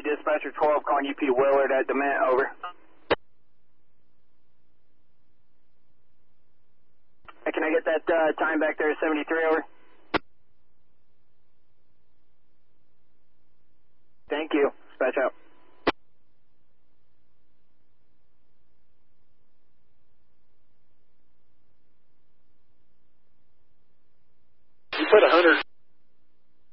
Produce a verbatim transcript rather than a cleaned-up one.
Dispatcher twelve calling U P Willard at Dement, over. Hey, can I get that uh, time back there, seventy-three, over? Thank you. Dispatch out. You put a hundred.